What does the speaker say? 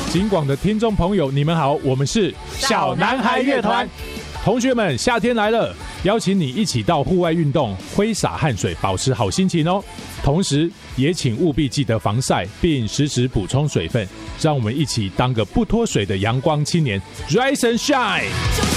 警广的听众朋友，你们好，我们是小男孩乐团。 同学们，夏天来了，邀请你一起到户外运动，挥洒汗水，保持好心情哦。同时，也请务必记得防晒，并时时补充水分，让我们一起当个不脱水的阳光青年 ，Rise and Shine。